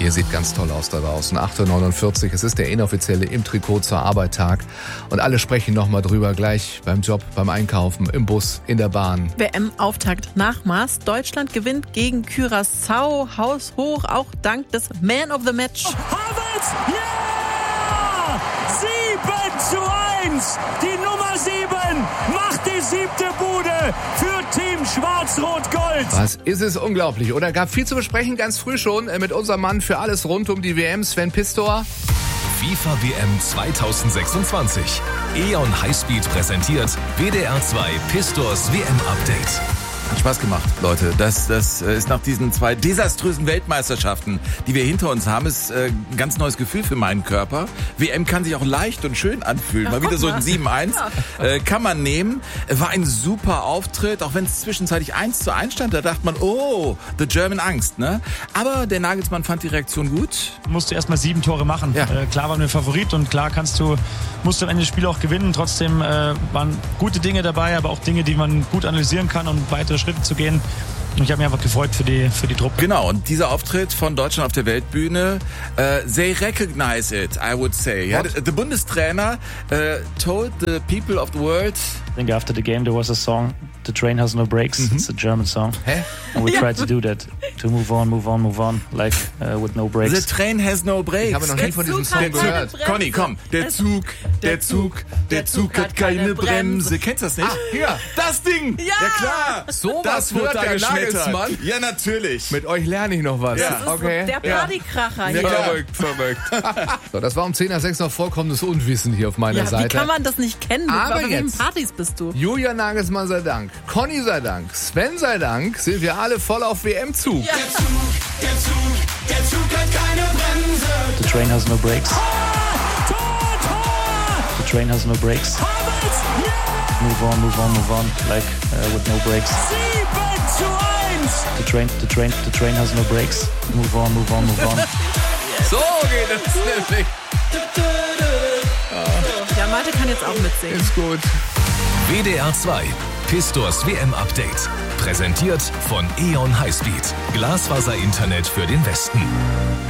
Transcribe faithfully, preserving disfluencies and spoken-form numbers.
Ihr seht ganz toll aus da draußen. acht Uhr neunundvierzig, es ist der inoffizielle im Trikot zur Arbeit Tag. Und alle sprechen nochmal drüber, gleich beim Job, beim Einkaufen, im Bus, in der Bahn. W M-Auftakt Nachmaß. Deutschland gewinnt gegen Curaçao haushoch, auch dank des Man of the Match. Havertz, ja! sieben zu eins! Die Nummer sieben macht die siebte Bude für Team Schwarz-Rot-Gold. Was ist es unglaublich, oder? Gab viel zu besprechen, ganz früh schon, mit unserem Mann für alles rund um die W M, Sven Pistor. FIFA W M zweitausendsechsundzwanzig. E ON Highspeed präsentiert W D R zwei Pistors W M-Update. Hat Spaß gemacht, Leute. Das, das ist nach diesen zwei desaströsen Weltmeisterschaften, die wir hinter uns haben, ist äh, ein ganz neues Gefühl für meinen Körper. W M kann sich auch leicht und schön anfühlen. Mal wieder so ein sieben eins. Äh, kann man nehmen. War ein super Auftritt, auch wenn es zwischenzeitlich eins zu eins stand. Da dachte man, oh, the German Angst, ne? Aber der Nagelsmann fand die Reaktion gut. Musst du erstmal sieben Tore machen. Ja. Äh, klar waren wir Favorit und klar kannst du, musst du am Ende das Spiel auch gewinnen. Trotzdem äh, waren gute Dinge dabei, aber auch Dinge, die man gut analysieren kann, um weitere Schritte zu gehen. Und ich habe mich einfach gefreut für die, für die Truppe. Genau, und dieser Auftritt von Deutschland auf der Weltbühne, äh, they recognize it, I would say. Ja, the Bundestrainer uh, told the people of the world. I think after the game there was a song, The Train Has No Brakes. Mhm. It's a German song. Hä? And we tried to do that. To move on, move on, move on. Like uh, with no brakes. The train has no brakes. Ich habe noch nie von diesem Song der gehört. Zug, Conny, komm. Der Zug, der Zug, der Zug hat keine Bremse. Kennst du das nicht? Ah, hier. Das Ding! Ja. Ja klar! So das was hört wurde da der geschmettert. Nagelsmann. Ja, natürlich. Mit euch lerne ich noch was. Ja. Das ist Okay. so der Partykracher Ja, hier. klar. Verrückt, verrückt. So, das war um zehn nach sechs noch vollkommenes Unwissen hier auf meiner Ja, wie Seite. kann man das nicht kennen? Aber Bei welchen jetzt. Partys bist du? Julian Nagelsmann sei Dank, Conny sei Dank, Sven sei Dank, sind wir alle voll auf W M-Zug. Ja. Der Zug, der Zug, der Zug hat keine Bremse. The train has no brakes. Tor, Tor! The train has no brakes. Havertz, ja! Move on, move on, move on. Like uh, with no brakes. sieben zu eins! The train, the train, the train has no brakes. Move on, move on, move on. So geht es nämlich. Ja, Malte kann jetzt auch mitsingen. Ist gut. W D R zwei Pistors W M-Update. Präsentiert von E ON Highspeed. Glasfaser-Internet für den Westen.